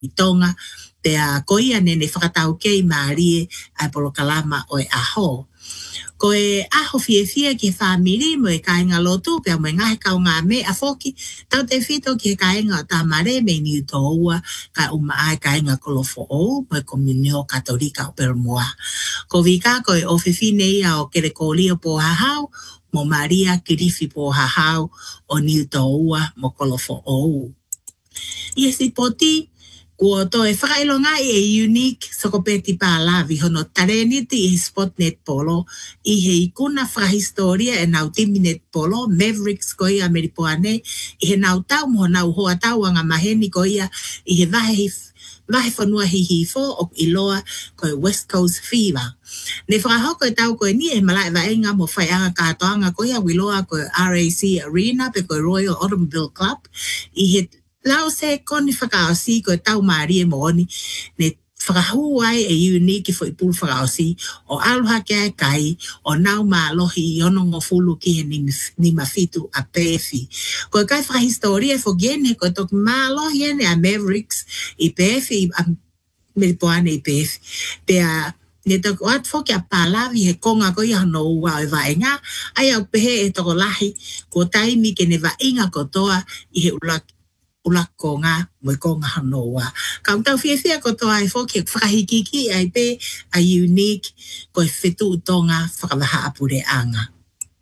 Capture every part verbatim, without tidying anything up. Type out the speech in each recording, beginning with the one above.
tonga te a koia nene whakatau kei maari ai polo kalama o e aho. Ko e aho fie fie ki whamiri mo e kainga lotu pia mo e ngahe kau ngā me a foki tau te whito ki e kainga o tā mare me ni uto ua ka uma ai kainga kolofo o mo e komunio katolika o Peromoa. Ko vika ko e ofifine ia o kere kōlia po hahau mo Maria Kirifi po hahau o ni uto ua mo kolofo o. Ia si poti kua to e whakailonga i e unique sokopeti pālavi hono tareniti i Spotnet Polo i he ikuna whakahistoria e nau timinet polo Mavericks ko ia Meripoane i he nau tau mo nau hoa tau anga maheni ko ia i he vahe vahe whanua hihi fo o iloa ko e West Coast Fever. Ne whakahoko e tau ko e ni e malai vaenga mo whaianga kātoanga ko ia wiloa ko e R A C Arena pe ko e Royal Automobile Club i he Lau se koni whakaosi ko e tau maari e mooni ne whakahu ai e unique fo i pulu whakaosi o aluha kia e kai o nau maalohi i ono ngofulu ki he ni mawhitu a pefi. Ko e kai whakahistoria fo gene ko e toki maalohi ene a Mavericks i pefi a Meripoane i pefi. Pea ne toko at foki a pālavi he konga ko i hano ua o e vaenga ai au pehe e toko lahi ko taimi ke ne vainga ko toa i he ulaki ula ko ngā mo ko ngā hanoa. Ka utau fia fia ko toa e whoki e whakahikiki ai pe a unique ko e whetu utonga whakavaha apure anga.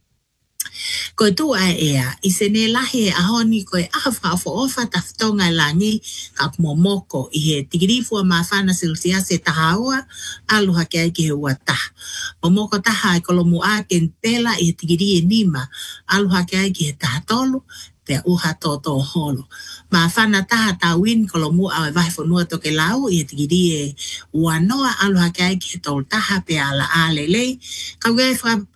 Ko e tu ai ea, i se ne lahi e ahoni ko e aha whakawho ofa ta whitonga e langi ka kumomoko i he tigirifua maa whana silsia se tahaua aluha ki ai ki he ua taha. Momoko taha e kolomu a kentela i he tigiri e nima aluha ki ai ki he taha tolu te uha toto holo. Ma whana taha ta win kolomu a e vahe whanua toke lau i e tigiri e uanoa aluha ki ai ki he tolu taha pe ala alelei. Kau gai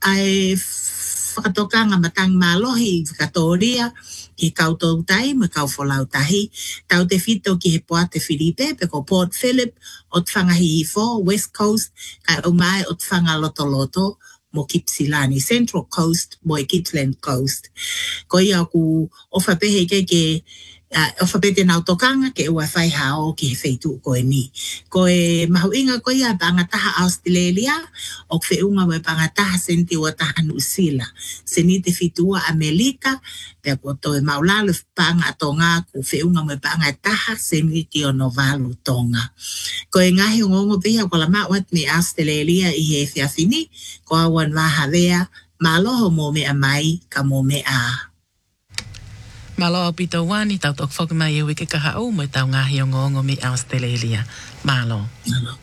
whakatokanga matang malohi i Victoria ki kautou tai me kau wholau tahi. Tau te whito ki he Poate Filipe pe ko Port Phillip o te whangahi i fo West Coast kai umai o te whanga loto loto mo Kipsilani, Central Coast mo e Kitland Coast. Ko ia ku ofa pehe ke ke uh, ofa pete nau tokanga ke ua whai hao ki he wheitu ko e ni. Ko e mahu inga ko ia pangataha Australia o wheunga mo e pangataha senti ua taha New Zealand. Seni te whitua Amerika pe ko to e maulalo panga tonga ku wheunga mo e pangataha seni ti o novalu tonga. Ko e ngahi ngongo piha ko la mawat ni Australia i he whiawhini ko awan waha vea maloho mo me a mai ka mo me a. Malo pito wani tau tok whaka mai e wike kaha au mo tau ngahi o ngongo mi Australia. Malo. Malo.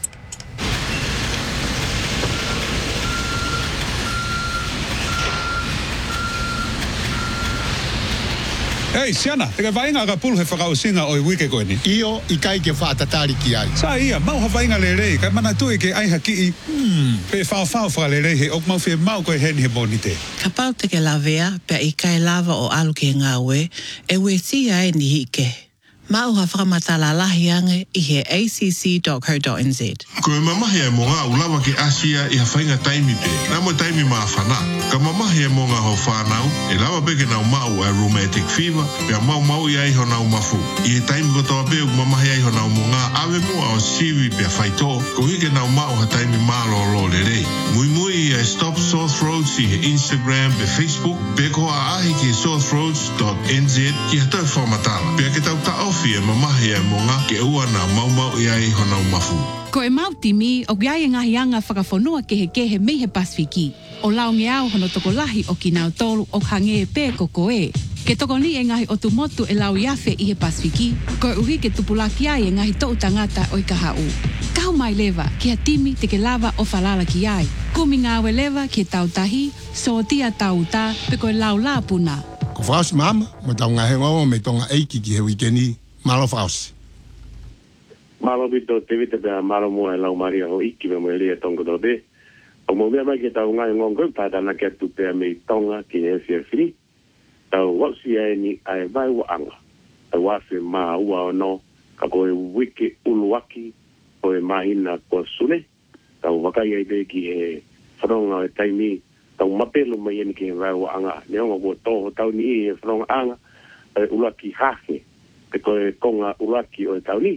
Hei, Siana, teka vainga ka pulu he whakao singa o i wike koe ni. Io, i kai ke whaatatari ki ai. Sa ia, mau ha vainga le rei, kai mana tui ke ai haki i, hmm, pe whao whao whaka le rei he, ok mau whia mau koe heni he moni te. Ka pau teke lavea, pe i kai lava o alu ke ngā ue, e ue tia e ni hike. Mau ha whakamatala lahi ange i he a c c dot co dot n z. Ko e mamahi e mo ngā ulawa ki Asia i ha whainga taimi te. Nā mo taimi maa whana. Ka mamahi e mo ngā ho whanau, e lawa peke nau mau a rheumatic fever, pia mau mau i ai ho nau mafu. I he taimi ko toa peu mamahi ai ho nau mo ngā awe mua o siwi pia whaito, ko hike nau mau ha taimi maa lo lo le rei. Mui mui i a Stop Sore Throats i he Instagram pe Facebook, pe ko a ahi ki sore throats dot n z ki hatau whamatala. Pia ke tau ta off e mamahi e monga ke ua na mau mau i ai honau mafu. Ko e mauti mi o giai ngahi anga whakawhanua ke he kehe me he Pasifiki. O lao nge au hono toko lahi o ki nau tolu o hange e pē ko koe. Ke toko ni e ngahi o tu motu e lau iafe i he Pasifiki. Ko e uhi ke tupulaki ai e ngahi tou tangata o i kahau. Kau mai lewa ki a timi te ke lava o whalala ki ai. Kumi ngāwe lewa ki tau tahi, so tia tau ta pe ko e lau la puna. Ko whaos mama, mo tau ngahe ngau me tonga eiki ki he wikeni. Malo whaos. Malo bito te vite pia malo mua e lau maria ho iki me mo e lia tonga do be. O mo mea mai ke tau ngai ngongo pātana ke atu pia me tonga ki e fia fri. Tau wausi e ni ai vai wa anga. Tau wafi maa ua o no. Ka koe wiki uluaki. Koe mahina ko sune. Tau wakai ai pe ki e whanonga e taimi. Tau mapelu mai eni ki e vai wa anga. Neonga kua toho tau ni e whanonga anga. E ulaki hake. Pe koe konga ulaki o e tau ni.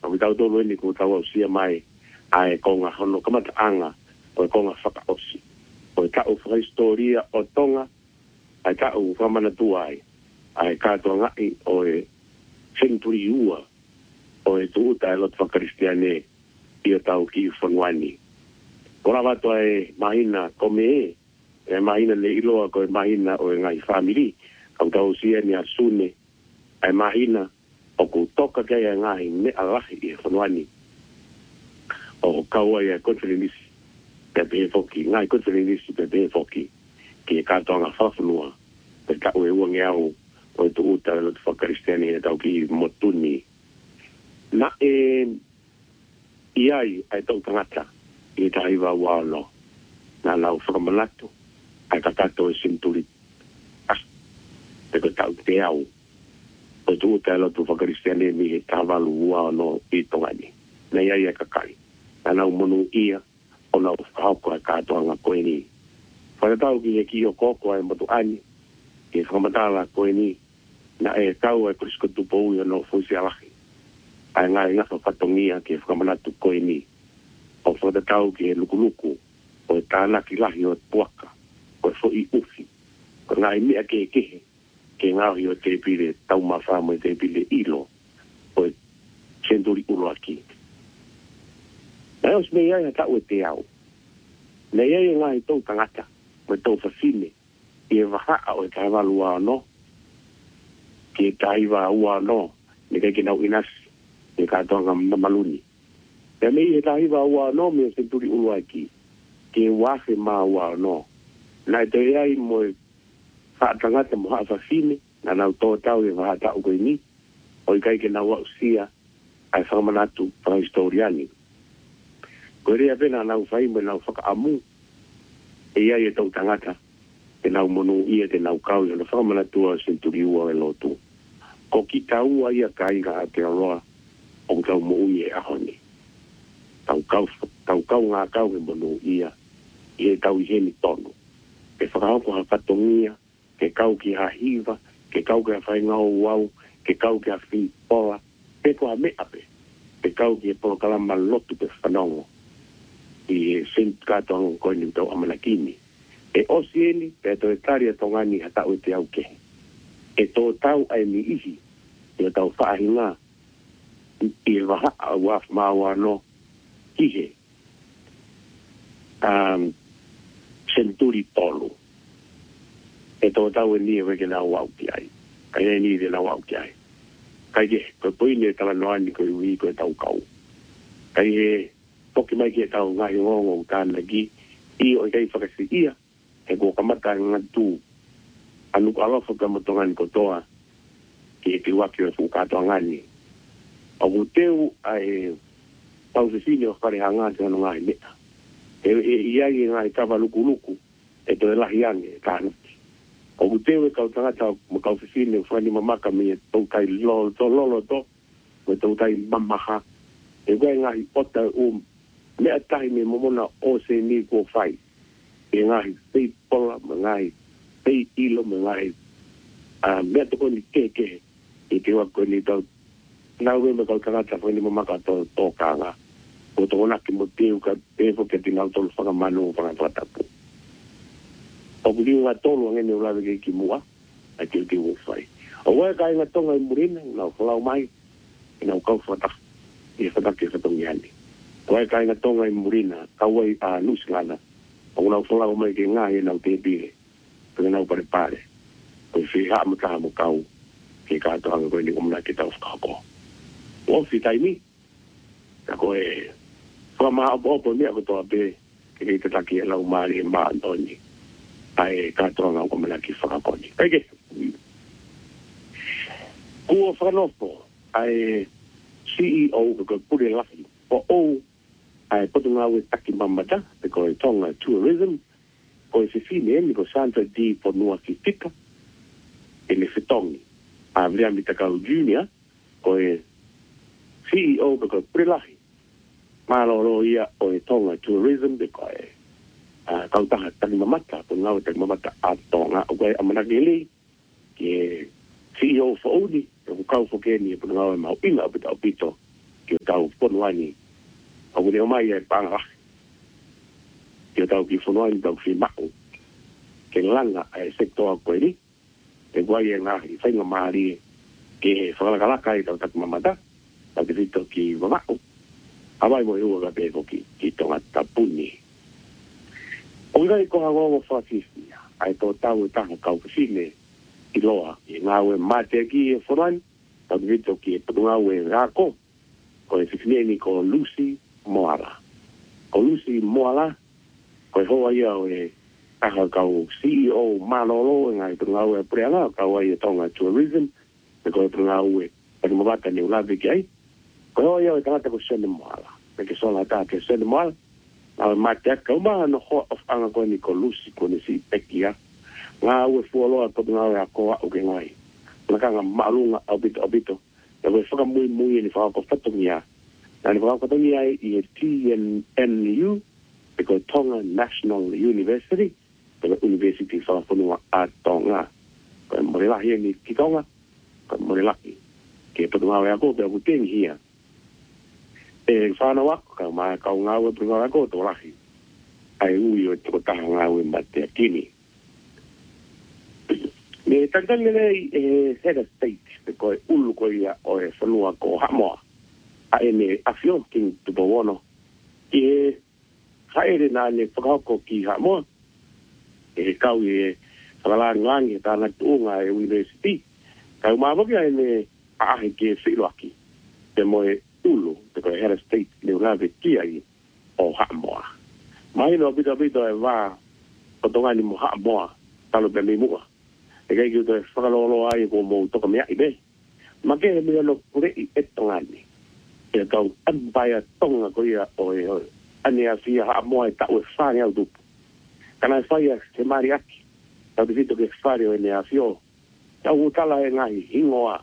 ka vitau tolu ni ko tau sia mai ai ko nga hono kamata anga o ko nga faka osi o ka o fra historia o tonga ai ka o famana tuai ai ka to nga i o e century ua o e tu ta lot fa cristiane i o tau ki fonwani ora va to e mahina come e mahina le iloa ko e mahina o e ngai family ka tau sia ni asune ai mahina o ku toka ke e ngai me alahi i fonwani o kaua ia konferenisi pe pe foki ngai konferenisi pe pe foki ki ka tonga fafunua pe ka ue ua ngeau o tu uta lo tu fakaristiani e tau ki motuni na e iai ai tau tangata i ta iwa wano na lau whakamalatu ai ka kato e sinturi as pe ka tau te au o tu uta lo tu fakaristiani mi he tavalu wano i tongani na iai e kakai na nau monu ia o nau whakauko e katoanga koe ni. Whakatau ki e ki o koko e motu ani, ki e whakamatala koe ni, na e kau e kurisko tupo ui o no fusi alahi. Ai ngai ngaka whatongia ki e whakamanatu koe ni. O whakatau ki e lukuluku, o e tānaki lahi o e puaka, o e fo i ufi. Ko ngai mea ke e kehe, ke ngauhi o te pire tau mawhamo e te pire ilo, o e senturi ulo aki. Na os me ia ta o te au. Na ia nga i tau tangata, me tau whasine, i e waha o e taiwa lua no, ki e taiwa ua no, me kei nau inasi, me katoanga maluni. Na me i e taiwa ua no, me o senturi ulua ki, ki e wafe maa ua no. Na e te iai mo e wha tangata mo haa whasine, na nau tō tau e waha tau koe ni, o i kai ke nau au sia, ai whakamanatu prahistoriani. Ko rea pena nau whai me nau whakaamu, e ia e tau tangata, te nau monu ia te nau kau, i ana whakamana tua senturi ua e lotu. Ko ki taua ia kaiga a te aroa, o tau mo ui e ahoni. Tau kau, tau kau ngā kau e monu ia, i e tau i heni tonu. Ke whakahoko ha whatongia, ke kau ki ha hiva, ke kau ki ha whai ngau wau, ke kau ki ha whi pola, pe ko ha me ape, ke kau ki e polokalama lotu pe whanongo. I sent katonga koe ni tau amanakini. E osieni, pe to e taria tongani hata o te auke. E tō tau ai mi ihi, e tau whaahinga, i e waha a waf maua no, kihe, um, senturi tolu. E tō tau e ni e weke na wau ki ai. Kai e ni de na wau ki ai. Kai ke, koe poine e tala noani koe ui koe tau kau. Kai e, poki mai ki e tau ngahi ngongo tāna ki, i o i kei whakasi ia, e ko kamata ngatu, anu ko alofa ka motongani kotoa, ki e ki waki o fukato ngani. O ku teu ai pau sesini o kare hangati anu ngahi mea. E iai ngai kawa luku luku, e to e lahi ange, kānuki. O ku teu e kau tangata mo kau sesini o whani mamaka mi e tau tai lolo to, lolo to, me tau tai mamaha, e koe ngahi ota um, mea tahi me momona o se ni ko whai. E ngahi pei pola, me ngahi pei ilo, me ngahi uh, mea toko ni ke ke, e te wako ni tau, nau e me kau tangata whani mamaka to tō kānga. O tō naki mo teo ka tefo ke tinau tolu whakamanu o whakapatapu. O kuri ngā tolu angene o lawe ke ki mua, a te te wo whai. O wai kai ngā tonga i murina, ngā whalau mai, e ngā kau whataka, e whataka e whatongi ani. Koe kai ngā tonga i murina, kawai a nusikana, o nau whalau mai ke ngā e nau te pire, pere nau pare pare, koe whi haa mataha mo kau, ke kātoanga koe ni umna ke tau whakako. O whi taimi, ka koe, whamaha opo opo mea kotoa pe, ke kei te taki e lau maari e maa antoni, ai kātoanga o kumana ki whakakoni. Kaike, kua whanofo, ai C E O, koe pure lahi, o ou, ai potunga we taki mamata, pe koe tonga tourism, koe se fine emi ko Sandra D. Ponua ki tika, e le fitongi. A vrea mi takau junior, koe C E O pe koe prilahi. Maloro ia o e tonga tourism, pe koe kautaha taki mamata, potunga we taki mamata a tonga, o koe amanagele, ke C E O for Odi, e kukau fokeni e potunga we mau inga apita opito, ki o tau fonuani o le mai e panga ke tau ki fonuani tau fi mako ke langa e sektor ko ni e guai e nga i whainga maari ke whakalaka i tau taku mamata tau te rito ki wamako awai mo iua ka pēko ki ki tonga tapuni o irai ko hangongo whakifia ai tō tau e taha kau kasine i loa i ngāwe mate ki e fonuani tau te rito ki e patungawe ngāko ko e whiwhineni ko Lucy Moala. Ko Lucy Moala, ko e hoa ia o e taha kau C E O Malolo, ngai pungau e preanga, kau ai e tonga tourism, e ko e pungau e pari mawata ni ulawe ki ai. Ko e hoa ia o e tangata ko Sene Moala. Me ke sola ta ke Sene Moala, na o mate aka uma no hoa of anga ko ni ko Lucy ko ni si pekia. Ngā ue fualoa ko pungau e a koa o ke ngai. Nakanga maalunga au bito au bito. E koe whakamui mui ni whakako whatongia. Na ni whakako whatongia i e T N U, e koe Tonga National University, e koe University whakafonua a Tonga. Koe morelahi ni ki Tonga, koe morelahi. Ke patunga e ako, pe aku tengi hia. E whana wako, ka maa kau ngāwe patunga e ako, tō lahi. Ai ui o toko taha ngāwe mate a kini. Me tangtanga nei e head of state, e koe ulu koe ia o e whanua ko Hamoa. A e me awhio King Tupawono. I e haere nā ne whakahoko ki Hamoa. E kau i e whakalāngangi e tāna tuunga e university. Kau māwaki a e me aahe ke whiloaki. Te moe ulu, te koe head of state, ne ulawe kia i o Hamoa. Mahino bita bita e wā, o tonga ni mo Hamoa, talo pe mi mua. E kai ki uto e whakalolo ai ko mou toka mea i me. Ma ke he mea no kure i e tongani. E kau ambaya tonga ko ia o e o ane a fia ha moa e tau e whane au tupu. Kana e whaia te mari aki. Tau te fito ke whare o ene a fio. Tau utala e ngahi hingoa.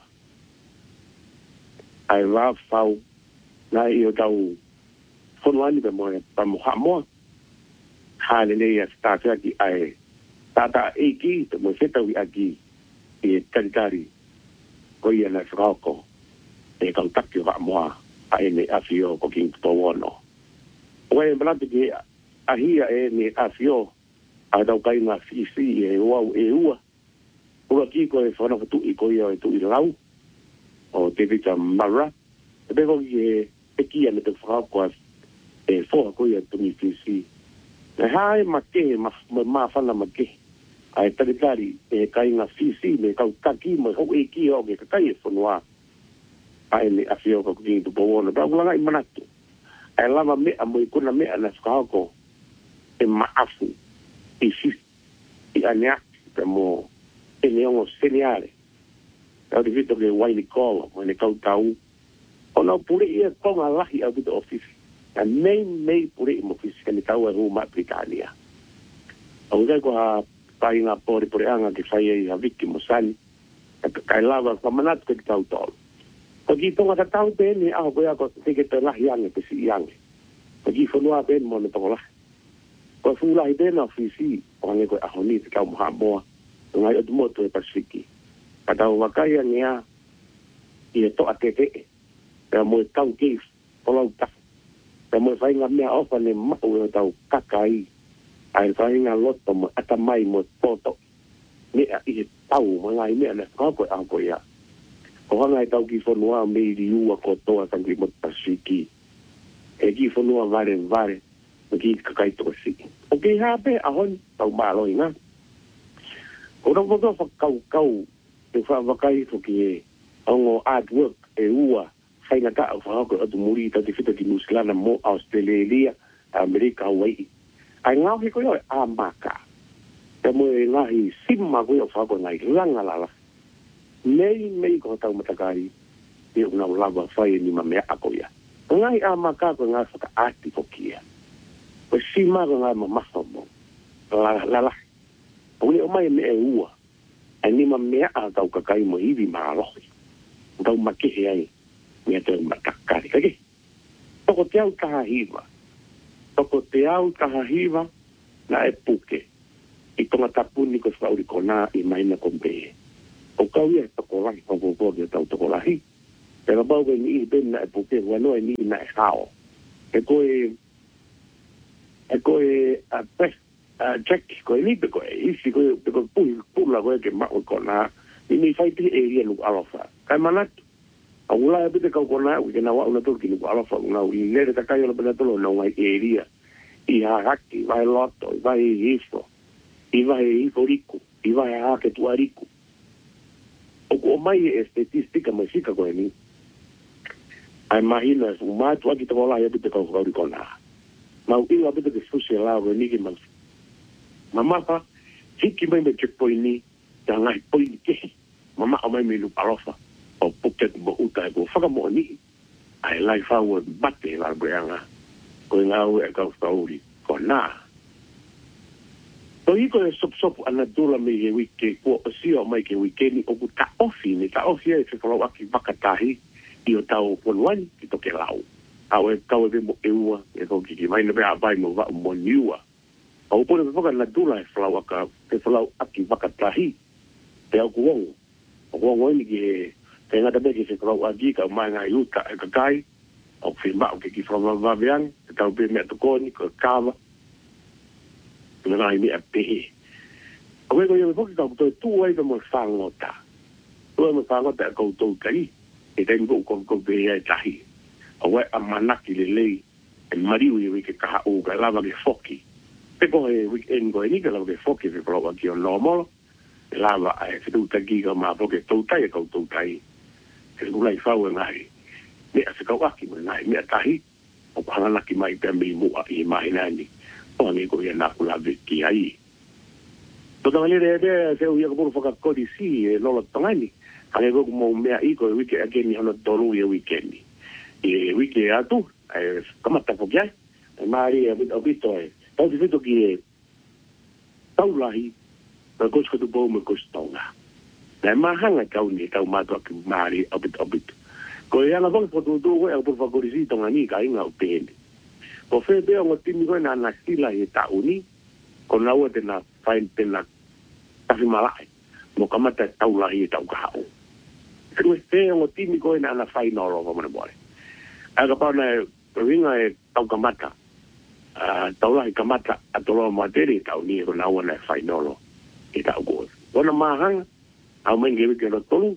Ai wā whau. Nā i o tau whonuani pe moe pa mo ha moa. Hane nei a stāwhiaki ai tata eiki, te mo whetau i aki i e taritari ko ia na whakako e kau taki o moa a e ne awhio ko King Tupawono. O e malatu ki ahia e ne awhio a tau kai ngā whiwhi e uau e ua. Ua ki ko e whanaka tui ko ia e tui lau o te vita mara. Te peko ki e e kia ne te whakako e whoha ko ia tumi whiwhi. E hae ma ke, ma whana ma ke. Ai taritari e kai ngā whiwhi me kau taki mo hau e ki o ke kakai e whanua. Ai ne awhio ko King Tupawono. Pera kulanga i manatu. Ai lama mea mo i kuna mea na whakako e maafu i whiwhi i aneaki pe mo e neongo seneare. Kau te whito ke waini kola mo ne kau tau. O nau pure ia konga lahi au whito o whiwhi. A mei mei pure i mo whiwhi ka ni tau e huma Britania. Au kai ko ha pai ngā pōre pore anga ki whaia i Haviki Mosani, kai lava whamanatu ke ki tau tolu. Ko ki tonga ta tau pēne, aho koe ako teke te lahi ange, te si ange. Ko ki whanua pēne mo ne tonga lahi. Ko fūlahi pēne o whiwhi, o hange koe aho ni te kau maha moa, o ngai otu motu e Pasifiki. Ka tau wakai ange a, i e toa te te e, pēr mo e tau keif, polau tafu. Pēr mo e whainga mea ofa ne mau e tau kakai, ai whainga loto mo atamai mo poto. Mea i he tau, mga i mea ne whakako e ako ia. Ko hanga e tau ki whanua mei ri ua ko toa tangi mo Pasifiki. E ki whanua vare vare, me ki kakai toa siki. O ke hape ahon, tau malo inga. Ko rau koto whakau kau, e whawakai to ki e ongo artwork e ua, whainga ka au whakako atu muri tau te whita ki Nusilana mo Australia, Amerika, Hawaii. Ai ngau he koe oi a maka. Te mo e ngahi sima koe o whako ngai langa lala. Mei mei ko tau matakari. E o ngau lava whai ni ma mea ako ia. Ngai a maka koe ngai whaka ati ko kia. Koe sima koe ngai ma maso mo. Lala. O ne o mai me e ua. Ai ni ma mea a tau kakai mo hivi maa lohi. Tau makehe ai. Mea tau matakari. Kake. Toko te au taha hiva. Toko te au tahahiva na e puke. I tonga tapuni ko whauri ko nā i maina ko mbe. O kau ia toko lahi ko koko kia tau toko lahi. Pero bau ke ni ben na po ke wa no ni na sao. E ko e e ko e a pes a check ko ni pe ko e si ko pe ko pu pu la ko ke ma ko na ni ni fai ti e ri lu alofa. Kai manat a ula e pe ko ko na u ke na wa una to ki lu alofa na u le ta kai lo pe to no ngai e ri i ha haki vai loto vai ifo i vai iforiku i vai ha ke tuariku. O ko mai e statistica mai sika ko ni. Ai imagina o mato aqui tava lá e bite com o cona. Mas o ilo bite que fosse lá o ni que mas. Mama pa fiki mai me checkpoint ni tanga point ke. Mama o mai me lu palofa. O pocket bo uta ko faka mo ni. Ai lai fa o bate la breanga. Ko nga o e ka story kona. To iko e sop sop ana dula me e wiki ko si o mai ke weekend o ku ta ofi ni ta ofi e se folo aki bakatahi. I o tau ponuani ki toke lau. Au e tau e mo eua, e tau ki ki mai na bea abai mo wa mo niua. Au pone pe whaka na dula e whalau aka, te whalau aki wakatahi, te au kuongo. O kuongo ini ki he, te ngata beki se whalau aki ka mai ngai uta e kakai, au whima au ke ki whalau waweang, te tau pe mea tukoni, ka kawa, te ngai mea pehe. Au e ko ia me whoki kau toi tua i ka mo whangota. Tua mo whangota e koutou kai, e tei ko ko ko be e tahi o wa amanaki le lei e mariu i ke ka o ga lava ke foki pe ko e weekend go ni ga lava ke foki pe pro ki o normal lava e se tu ta gi ga ma po ke tu tai ko tu tai ke lu lai fa o ngai me se ka wa ki mo ngai me tahi o pa na ki mai pe mi mu a i mai nani o ni ko ya na ku la ve ki ai to ta le de se u ya ko fa ko di si e lo lo tangani ale go mo mea iko e wiki again ni hono tolu e weekend ni e wiki atu e kamata ko kia e mari e bito bito e tau ti fito ki e tau lahi na kosko tu pou me kostonga na e mahanga kau ni tau matua ki mari e bito bito ko e ana vongi potu tu e por favorisi tonga ni ka inga o pene ko fe beo ngo timi koe na anasila e ta uni ko na ua tena fain tena tafi malai mo kamata tau lahi e tau kahau Pero este o timi ko na na fai no lo vamos embora. Aga pa na ringa e tau kamata. Ah tau la kamata a tolo materi tau ni ko na ona fai no lo. E tau go. Ona mahang au mengi ke no tolu.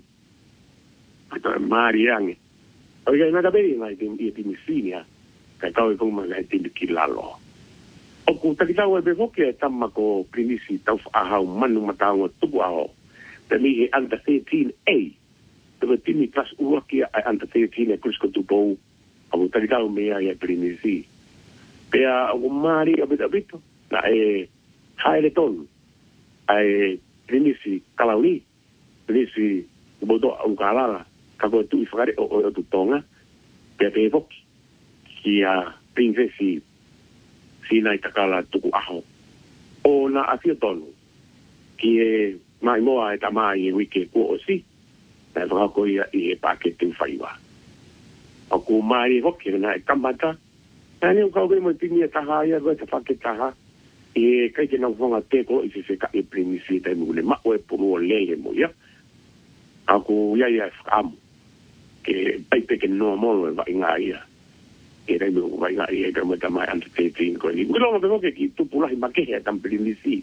Ata mariange. Oia na da beri mai tin i tin sinia. Ka tau ko ma ga tin ki lalo. O ku ta kitau e bevoke tamma ko primisi tau a hau manu matao tuku ao. Te mi e anta thirteen A. Te tini plus uakia ai anta thirteen e kusko tupou. Amu tarikau mea ia primisi. Pea o mari a bita bito. Na e haere tonu. Ai primisi kalauni. Primisi bodo au kalala. Kako tu i whakare o o tu tonga. Pea te evoki. Ki a princesi sina i takala tuku aho. O na afio tonu. Ki e mai moa e tamai e wike kua o si. Na whakako ia i e pake te whaiwa. O ku mai hoki na e kamata. Na ni ukau kei mo tini e taha ia koe te whake taha. E kai ke nau whanga te kolo i se se ka e primisi te mune mao e puru o lele mo ia. A ku ia ia e whakamu. Ke paipe ke noa molo e vai ngā ia. E rei me vai ngā ia e ka mo tamai anta thirteen koe ni. Mwilonga pe hoke ki tupulahi makehe e tam primisi.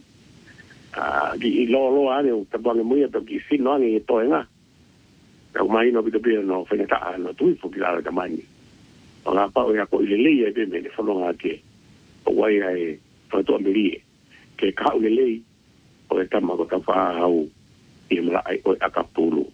Ki i lo lo ane o tabuange muia pe ki sino ane e toe ngā. Au mai no bito bia no whenata no tui fuki lara ka mani. O ngā pao ia ko ile lei e bime ne whanonga ke o wai ai whanatoa merie. Ke kau le lei o e tama ko ta whahau i mla ai o e akapulu.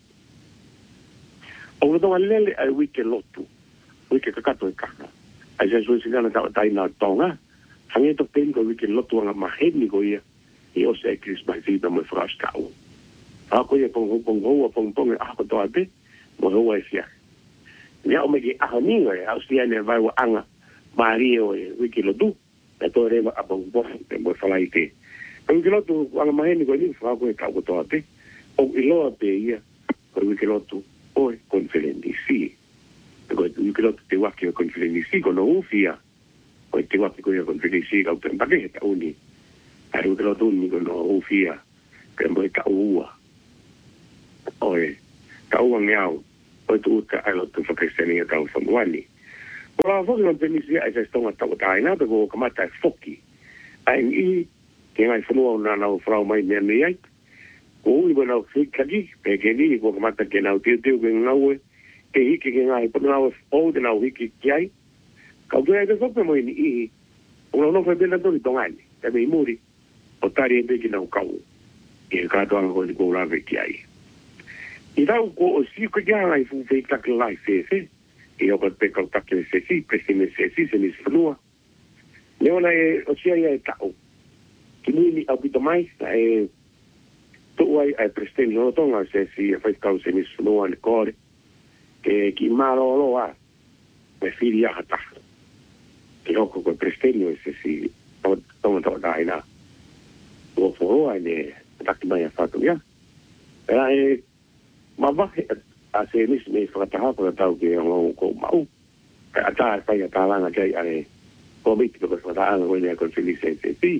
O ngatonga lele ai wike lotu. Wike kakato e kaka. Ai se sui sigana tau tai nā tonga. Hange to peni ko wike lotu anga maheni ko ia. I o se e kris mai zita mo e whakaskau. Ako ia pong pong hoa pong pong e ako toa pe, mo hoa e sia. Nia o meki aho ninga e, au sia ne vai wa anga, maari o e wiki lotu, e toa rewa a pong pong, e mo whalai te. Ko wiki lotu, anga maheni ko ni, whako e kau toa pe, o iloa pe ia, ko wiki lotu, o e konferendi si. Ko wiki lotu te waki o konferendi si, ko no ufia, ko te waki ko ia konferendi si, kau te mpake he ta uni. Ai wiki lotu uni ko no ufia, ke mo e ka ua. Oe, ka ua ngeau, o o tu ka ai lo tu fakesteni ka tau famuani ora foki no penisi ai se stonga tau taina pe ko kamata foki ai i ke ngai funua na na frau mai me me ai ko ui bona fikagi pe ke ni ko kamata ke na tiu tiu ke ngawe ke hiki ke ngai po na o de na hiki kiai ka u ai de foki mo ni i uno no fa bela do tongani e me muri o tari e be ki na kau e ka to ko ko la ve kiai i rau ko o si ko ya ai fu fe tak lai fe fe e o ko pe ko tak se si pe se me se si se ni funua le ona e o si ai ta o ki ni ni au pito mai e to ai ai presten no tonga se si e fai kau se ni funua le kore ke ki maro lo a me fili a ta ki o ko ko presten no se si to to to dai na o fo ai ne tak mai fa to ya era e ma va a se ni me fa ta ha pa ta ke o ko mau ka ta fa ya ta lana ke ai ko mi ko fa ta ana ko ne ko felice se si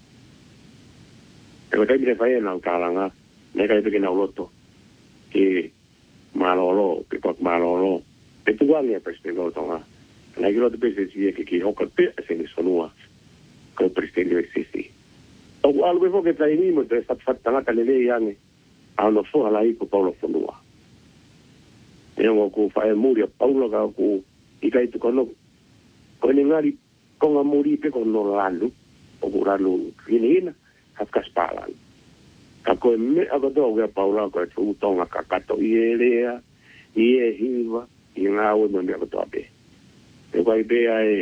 e ko te fa ya na ta lana ne ka te na loto ke malolo ke ko malolo e tu guardi per spiego to ma la io de pese si che che ho capito se ne sono ko prestendo se si o algo che ta ni mo te sta fatta la le le anni ano fo ala i ko Paulo fonua e ngo ko fa e muri Paulo ka ko i kai tu kono ko ni ngari ko nga muri pe ko no lalu o ko lalu kinina hafka spala ka ko me aga do ga Paulo ko tu tonga ka kato i elea i e hiva i nga o no me ko tope e ko i be ai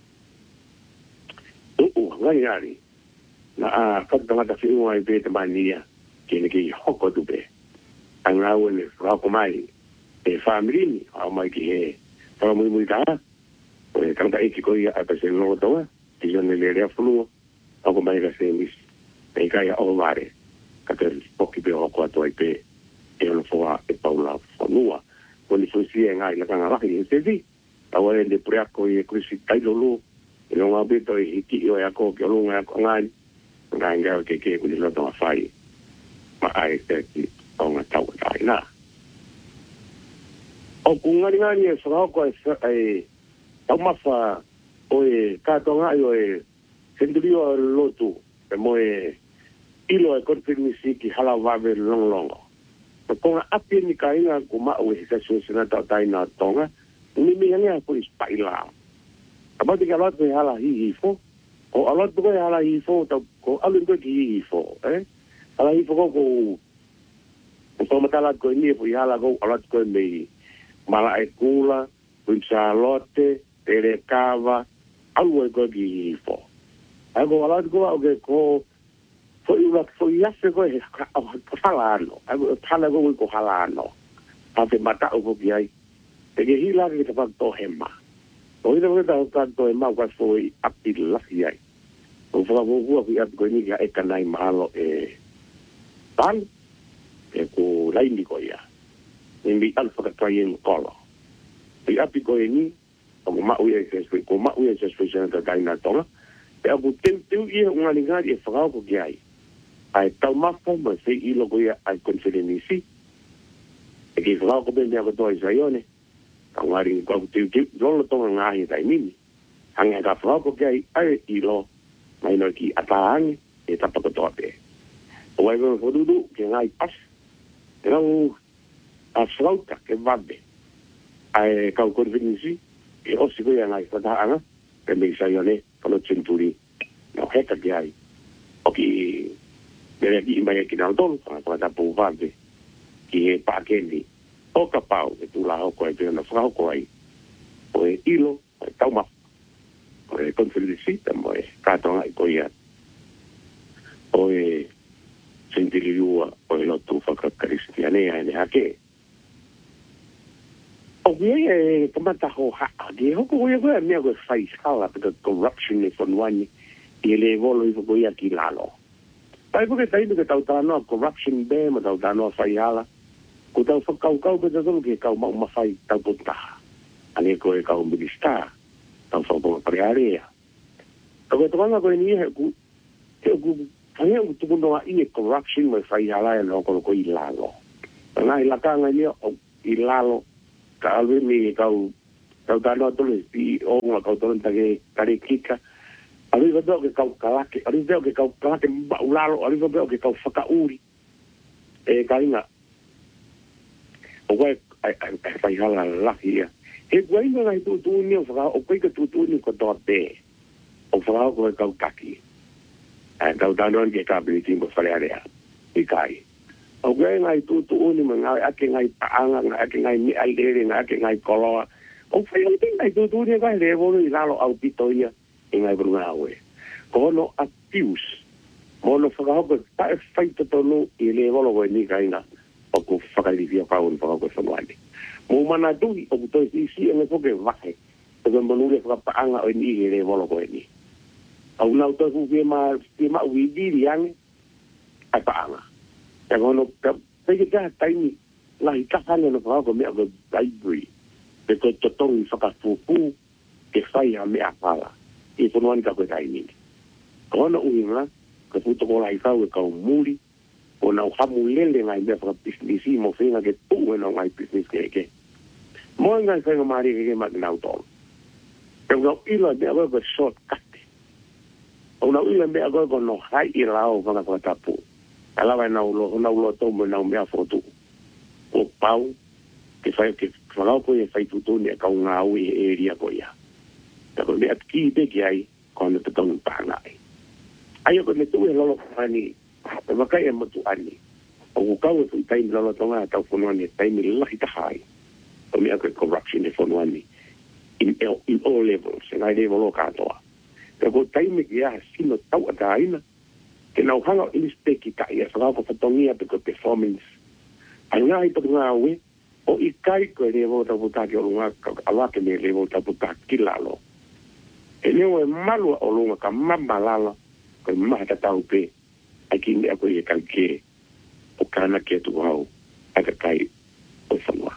o o ngari ngari na a ka tanga ta fiu ai be te mania kene ki hoko tupe ang awen e fra ko mai e family ni au mai ki he fa muy muy ta o e kanta iki ko ia a pese no to ti yo ne le re flu o ko mai ga se mis e ka ia o mare ka te poki be hoko to ai pe e no fo a e Paula fonua ko ni so si ngai la kanga rahi se vi au e de prea ko e krisi tai lo lo e no nga be to e ki yo ya ko ke lo nga ngai ngai ga ke ke ko ni lo to fai ma ai te ki onga tau tai na o kunga ni ngani e so ko e tau mafa o e ka tonga yo e sendrio lotu e mo e ilo e konfirmisi ki hala vave long long o konga api ni ka inga ku ma o e sa so sina tau tai na tonga ni mi ngani ko ispaila aba de galat be hala hi hi fo o alot be hala hi fo tau ko alun ko ki hi fo eh ala i foko ko ko matala ko ni po yala ko ala ko me mala e kula un charlotte tere cava algo ko gi fo algo ala ko o ke ko fo i wa fo ya se ko halano algo tala ko ko halano ave mata o ko ai e ke hila ke ta to hema o ida ko ta to hema ko fo i apil la ai o fo ko ko ko ko ni ga e kanai malo e tal e ko laini ko ia e mi alfa ka train kolo e api ko ni o ma u e se ko ma u e se se na ta ina tonga e abu teu teu ia unha linga e fra ko ki ai ai tau ma fo ma se i lo ko ia ai confidenisi e ki fra ko be me ko to isaione ka ngari ko teu teu lo tonga ngai dai mini hanga ka fra ko ki ai ai i lo mai no ki ataang e tapa ko to pe o ai vou tudo que ngai pas era o a flauta que vabe ai ka ko vinisi e o si goia ngai fata anga pe me sai ole palo centuri no heta que ai o ki bere di mai ki na don para para po vabe ki pa que ni o kapau e tu la o ko e na frau ko ai o e ilo o tauma o e confidensi tamo e ka tonga ko ia o e sentiriua o e lotu whakakaristianea e ne hake. O mea e kamata ho haa, ki hoko koe koe mea koe whai skala pita corruption e whanuani i le volo i whako ia ki lalo. Pai koe tainu ke tau tānoa corruption be ma tau tānoa whai hala, ko tau whakaukau pita tolu ke kau mau mawhai tau potaha. Ane koe kau minister, tau whakaunga parearea. Ka koe tawanga koe ni e ku, te ku Tangia o tuku noa i e corruption mai whai hala e no kono ko i lalo. Nga i laka nga ia o i lalo ka alwe mi kau kau tano tole pi o nga kau tole tage kare kika ali va do ke kau kalake ali veo ke kau kalake baulalo ali veo ke kau whakauri e kainga o wai ai ai fai hala laki ia he wai nga i tu tu ni o whaka o kai ka tu tu ni ko do te o whaka ko kau kaki e kau tano ke ka ability mo whale area i kai o wai nga i tu tu ni mga ake ngai paanga nga ake ngai mi ai lere nga ake ngai koloa o fai o tinga i tu tu ni kai le volo i lalo au pito ia i ngai brunga awe kono apius mono whakahoko tae whaita tonu i le volo koe ni kainga o ku whakarivia paun whakahoko whanuani mo mana tui o kutoi si si ane koke wahe o ke monure whakapaanga o ni i le volo koe ni au nau toi ku pia ma pia ma uidiri ange ai paanga e kono peke kaha taimi lahi kakane no whakahoko mea ko library pe koe totongi whakafupu ke whai a mea pala i whanuani ka koe taimini kono uinga ka puto ko lai kau e kau muri o na hamu lele ngai mea whaka business i mo whenga ke tū e na ngai business ke ke mo ngai whenga maari ke ke maki nau tōru e ngau ila mea koe koe shortcut o na ila mea koe koe no hai i lao whanga whakatapu alawa e nau lo nau lo tōmu e nau mea whotu o pau ke whai ke whakau koe e whai tutuni e kau ngau i e area koe ia ta koe mea ki te ki ai koe te tongu pāngai ai ko le tu e lolo ani e makai e motu ani o kau e tai lolo tonga tau fono ni tai mi lahi ta hai o mi ako corruption e fono ani in in all levels and I level lo katoa e ko tai mi ya sino tau ata ina ke na hanga in steki ta ia fa ko fotongia pe ko performance ai ngai to nga we o i kai ko le vo ta buta ke o nga ala ke le vo ta buta kilalo e ne o malu o lunga ka mamalala ko mata tau pe aki ni ako ye kanke o kana ke tu au aka kai o fanwa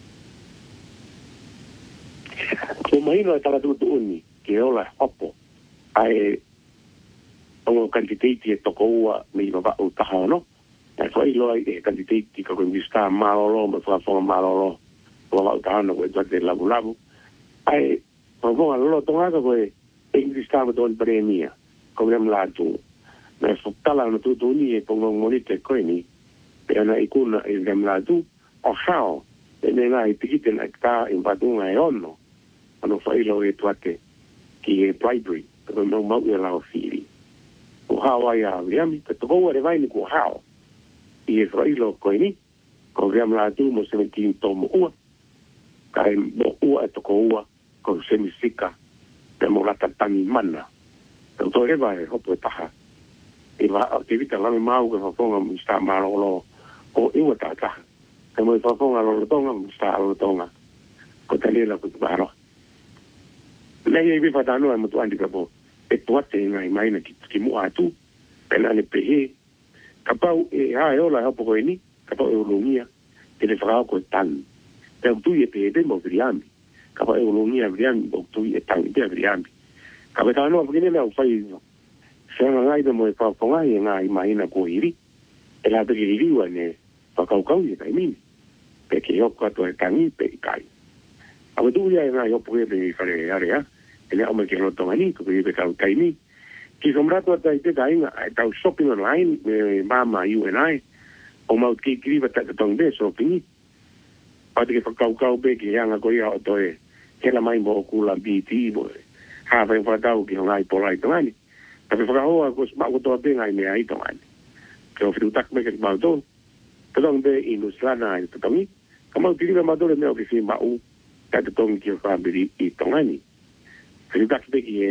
ko mai no tara tu tu ni ke ola opo ai o kandidati e toko ua me va o taha no e foi lo e kandidati ko mi sta malolo ma fa fa malolo o va taha no e de labu labu ai ko go lo tonga ko e English sta don premia ko rem la tu me fotala no tu tu ni e pongo monite ko ni pe ana ikuna e rem la tu o sao e ne na i tikite na ka in badunga e ono ano foi lo e tuate ki e bribery ko no mau e la ofiri o hawa ya riami pe to go e vai ni ko hao i e foi lo ko ni ko rem la tu mo se metin tomo ua kai mo ua e to ko ua ko se misika te mo la tani mana to to e vai hopo taha e va te vita la mau que fa fonga mi sta malo lo o e wa ta ta e mo fa fonga lo tonga mi sta lo tonga ko te le la ku baro le e vi fa ta no e mo tu andi ka po e tu ate ngai mai na ki ki mo atu pena le pe ka pau e ha e ola hopo ko ni ka pau e lo mia te le fra ko tan te tu e pe de mo vriami ka pau e lo mia vriami o tu e tan de vriami ka be ta no porque ne le fai se ngai de mo fa fonga e ngai mai na ko iri e la de iri wa ne fa kau kau e kai mini pe ke yo ka to e kani pe kai a tu ya ngai yo puede de fare area ele o me ke no to mani ko pe kau kai ni ki sombrato ta ite kai nga ta shopping online me mama you and I o mau ki ki va ta tong de shopping pa de fa kau kau pe ke yang ko ya to e ke la mai mo ku la B T bo ha va fa kau ki ngai po lai to mani tapi whakahoa ko ma ko toa penga i mea i tongani. Ke o whitu tak meke ki mautō, ka tong be i nuslana i tatongi, ka mau tiriwa mautō le mea o ki whi mau, ka tatongi ki o whabiri i tongani. Whitu tak meke e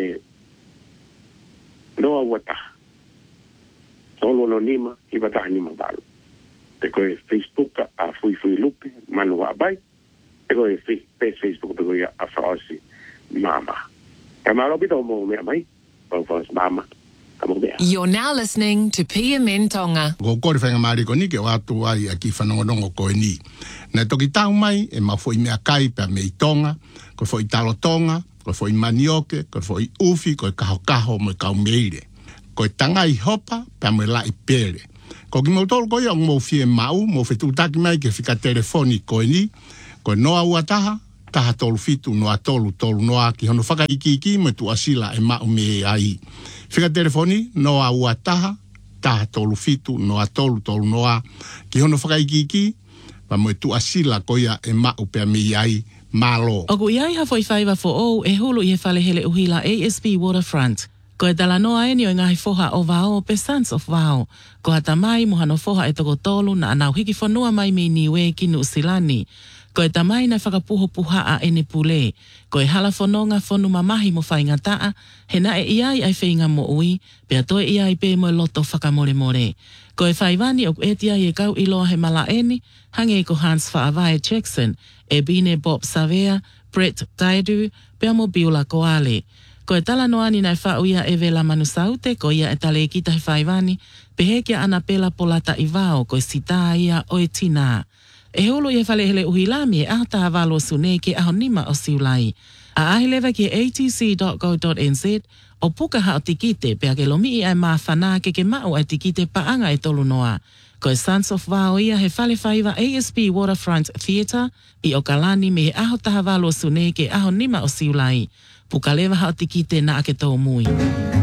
noa wata. Solo no nima, i wataha nima balu. Te koe Facebook a fui fui lupe, manu wa abai, te koe Facebook te koe a whaosi mama. Ka marobita o mo mea mai, Mama. You're now listening to P M N Tonga. Go kore whenga maari ko ni ke watu ai a ki whanongonongo koe ni. Na toki tau mai e ma foi mea kai pe me i tonga, ko foi talo tonga, ko foi manioke, ko foi ufi, ko kaho kaho mo kau meire. Ko tanga i hopa pe me la i pere. Ko ki mo tolo ko ia mo fie mau, mo fetu taki mai ke fika telefoni koe ni, Ko noa ua taha, taha tolu fitu noa tolu tolu noa ki hono whaka iki iki me tu asila e mau me ai. Whika telefoni noa ua taha, taha tolu fitu noa tolu tolu noa ki hono whaka iki iki pa mo tu asila koia e mau pe me ai malo. Oku iai hafo i whaiva fo o e hulu i he whale hele uhila A S B Waterfront. Ko e tala noa eni o ngahi foha o vao pe Sons of Vao. Ko hata mai mohano foha e toko tolu na anau hiki whanua mai me niwe ki nu usilani. Ko e tamai na whakapuho puha a ene pule. Ko e hala whanonga whanu mamahi mo whainga taa. He na e iai ai whainga mo ui. Pea toi iai pe mo loto whakamore more. Ko e whaiwani o etia i e kau iloa he mala eni. Hange ko Hans Whaavae Jackson. E bine Bob Savea, Brett Daidu, pea mo biula koale. Ko e tala noani nai whauia e vela manusaute, ko ia e tale e kita he whaiwani, pehekia ana pela polata i vao, ko e sita ia o e tina. E holo i e whale hele uhilami e ahta havalo sune ke aho nima o siulai. A ahilewa ki a t c dot go dot n z, o puka ha o tikite, pea ke lomi i ai maa whanā ke ke mau ai tikite paanga e tolu noa. Ko e Sons of Vao ia he whale whaiva A S B Waterfront Theatre, i o kalani me he aho tahavalo sune ke aho nima o siulai. Pukalewa ha o tikite na ake tau mui.